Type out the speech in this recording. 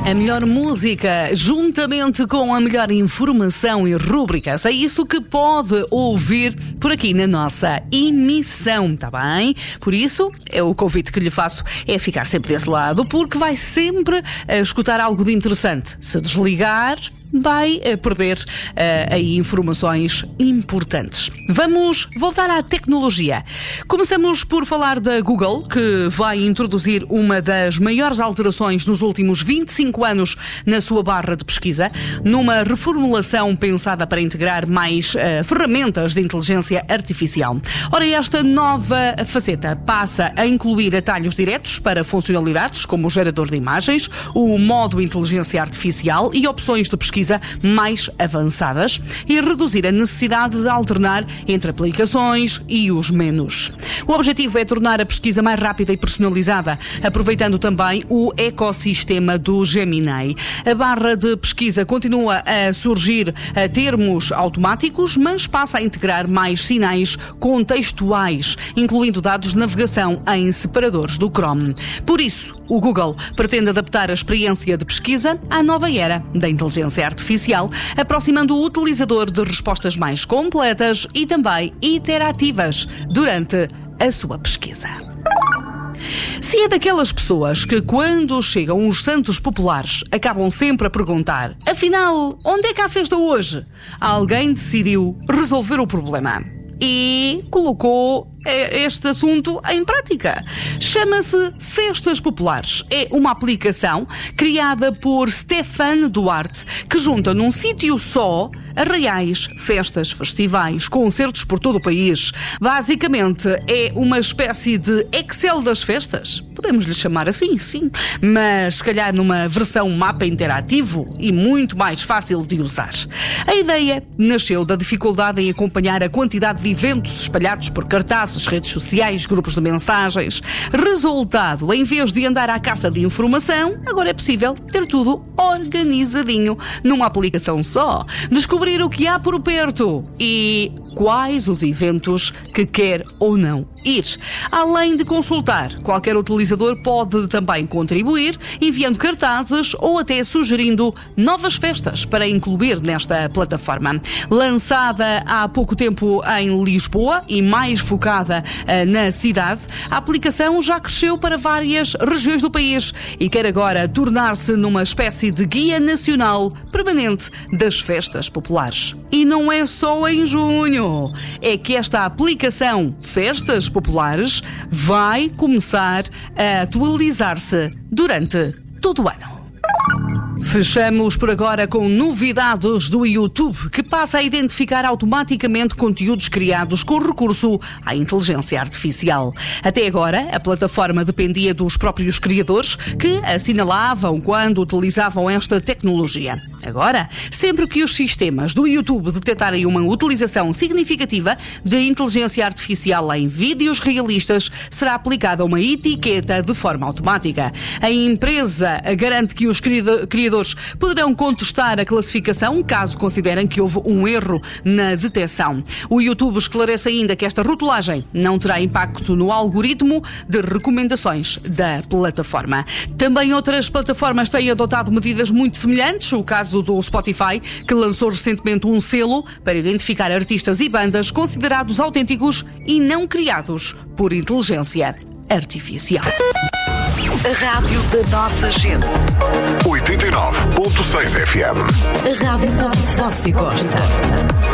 A melhor música, juntamente com a melhor informação e rúbricas. É isso que pode ouvir por aqui na nossa emissão, tá bem? Por isso, o convite que lhe faço é ficar sempre desse lado, porque vai sempre escutar algo de interessante. Se desligar, vai perder aí informações importantes. Vamos voltar à tecnologia. Começamos por falar da Google, que vai introduzir uma das maiores alterações nos últimos 25 anos na sua barra de pesquisa, numa reformulação pensada para integrar mais ferramentas de inteligência artificial. Ora, esta nova faceta passa a incluir atalhos diretos para funcionalidades como o gerador de imagens, o modo inteligência artificial e opções de pesquisa mais avançadas e reduzir a necessidade de alternar entre aplicações e os menus. O objetivo é tornar a pesquisa mais rápida e personalizada, aproveitando também o ecossistema do Gemini. A barra de pesquisa continua a surgir a termos automáticos, mas passa a integrar mais sinais contextuais, incluindo dados de navegação em separadores do Chrome. Por isso, o Google pretende adaptar a experiência de pesquisa à nova era da inteligência artificial, aproximando o utilizador de respostas mais completas e também interativas durante a sua pesquisa. Se é daquelas pessoas que, quando chegam os santos populares, acabam sempre a perguntar: afinal, onde é que há festa hoje? Alguém decidiu resolver o problema e colocou este assunto em prática. Chama-se Festas Populares. É uma aplicação criada por Stefan Duarte que junta num sítio só arraiais, festas, festivais, concertos por todo o país. Basicamente é uma espécie de Excel das festas. Podemos lhe chamar assim, sim. Mas se calhar numa versão mapa interativo e muito mais fácil de usar. A ideia nasceu da dificuldade em acompanhar a quantidade de eventos espalhados por cartazes, redes sociais, grupos de mensagens. Resultado, em vez de andar à caça de informação, agora é possível ter tudo organizadinho numa aplicação só. Descobrir o que há por perto e quais os eventos que quer ou não ir. Além de consultar, qualquer utilizador pode também contribuir, enviando cartazes ou até sugerindo novas festas para incluir nesta plataforma. Lançada há pouco tempo em Lisboa e mais focada na cidade, a aplicação já cresceu para várias regiões do país e quer agora tornar-se numa espécie de guia nacional permanente das festas populares. E não é só em junho. É que esta aplicação Festas Populares vai começar a atualizar-se durante todo o ano. Fechamos por agora com novidades do YouTube, que passa a identificar automaticamente conteúdos criados com recurso à inteligência artificial. Até agora, a plataforma dependia dos próprios criadores, que assinalavam quando utilizavam esta tecnologia. Agora, sempre que os sistemas do YouTube detectarem uma utilização significativa de inteligência artificial em vídeos realistas, será aplicada uma etiqueta de forma automática. A empresa garante que os criadores poderão contestar a classificação caso considerem que houve um erro na detecção. O YouTube esclarece ainda que esta rotulagem não terá impacto no algoritmo de recomendações da plataforma. Também outras plataformas têm adotado medidas muito semelhantes. O caso do Spotify, que lançou recentemente um selo para identificar artistas e bandas considerados autênticos e não criados por inteligência artificial. A rádio da nossa gente. 89.6 FM. A rádio como você gosta.